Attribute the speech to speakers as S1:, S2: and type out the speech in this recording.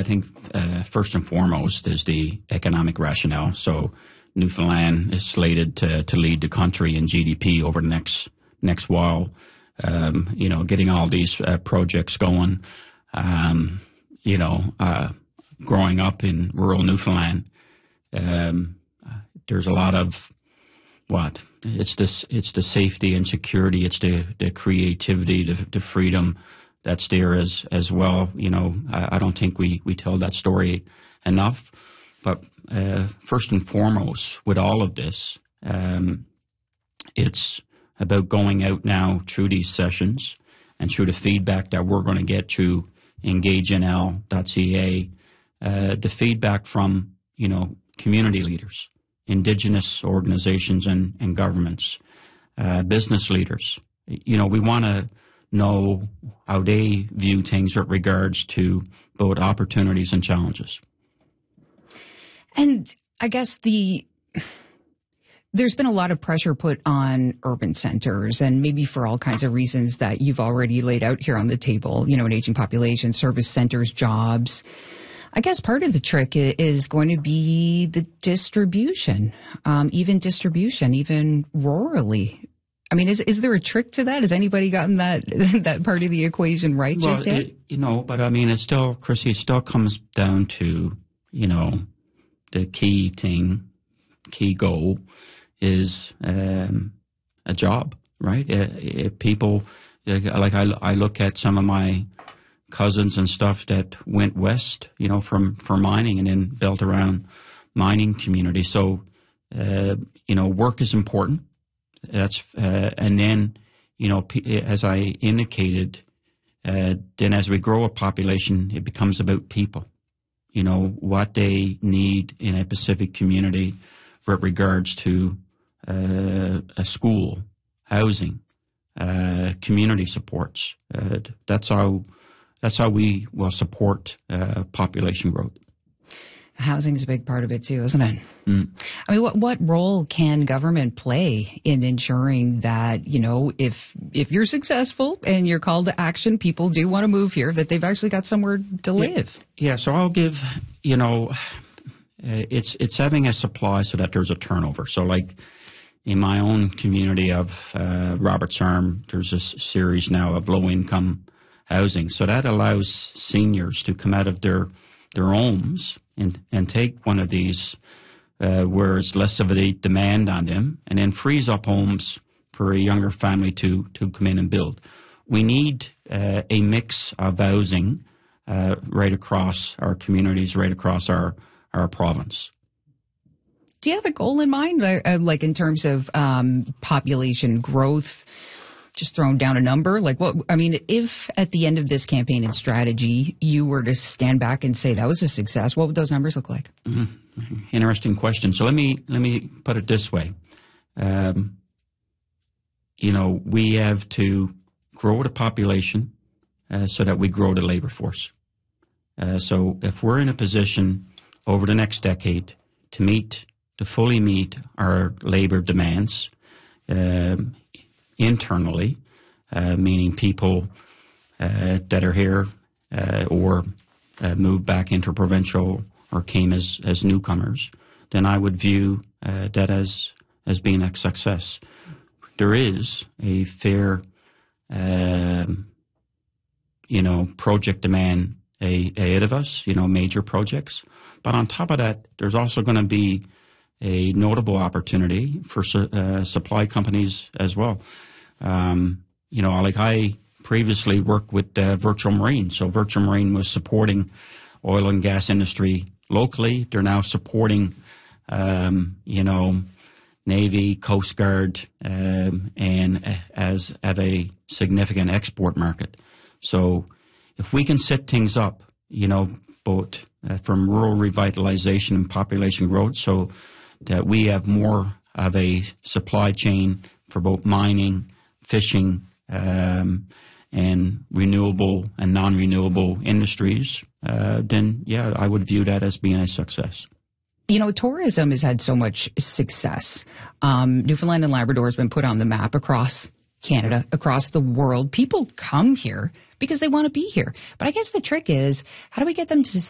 S1: I think first and foremost is the economic rationale. So Newfoundland is slated to lead the country in GDP over the next while. Getting all these projects going. Growing up in rural Newfoundland, there's a lot of it's the safety and security, it's the creativity, the freedom that's there as well. I don't think we tell that story enough. But first and foremost, with all of this, it's about going out now through these sessions and through the feedback that we're going to get through engagenl.ca, the feedback from, community leaders, Indigenous organizations and governments, business leaders. We want to know how they view things with regards to both opportunities and challenges.
S2: And I guess there's been a lot of pressure put on urban centers, and maybe for all kinds of reasons that you've already laid out here on the table, an aging population, service centers, jobs. I guess part of the trick is going to be the distribution, even rurally. I mean, is there a trick to that? Has anybody gotten that part of the equation right just yet?
S1: But I mean, Chrissy, it still comes down to, the key goal is a job, right? People, like I look at some of my cousins and stuff that went west, for mining and then built around mining community. So, work is important. That's and then, as I indicated, then as we grow a population, it becomes about people. What they need in a Pacific community with regards to a school, housing, community supports. That's how we will support population growth.
S2: Housing is a big part of it too, isn't it?
S1: Mm.
S2: I mean, what role can government play in ensuring that, if you're successful and you're called to action, people do want to move here, that they've actually got somewhere to live?
S1: Yeah, so I'll give, it's having a supply so that there's a turnover. So like in my own community of Roberts Arm, there's a series now of low-income housing. So that allows seniors to come out of their homes and take one of these where it's less of a demand on them, and then frees up homes for a younger family to come in and build. We need a mix of housing right across our communities, right across our province.
S2: Do you have a goal in mind, like in terms of population growth? Just throwing down a number, if at the end of this campaign and strategy, you were to stand back and say that was a success, what would those numbers look like?
S1: Mm-hmm. Interesting question. So let me put it this way. We have to grow the population so that we grow the labor force. So if we're in a position over the next decade to fully meet our labor demands, internally, meaning people that are here or moved back interprovincial or came as newcomers, then I would view that as being a success. There is a fair, project demand ahead of us, major projects. But on top of that, there's also going to be a notable opportunity for supply companies as well. I previously worked with Virtual Marine. So Virtual Marine was supporting oil and gas industry locally. They're now supporting, Navy, Coast Guard, and have a significant export market. So if we can set things up, both from rural revitalization and population growth, so that we have more of a supply chain for both mining, fishing, and renewable and non-renewable industries, then, yeah, I would view that as being a success.
S2: Tourism has had so much success. Newfoundland and Labrador has been put on the map across Canada, across the world. People come here because they want to be here. But I guess the trick is, how do we get them to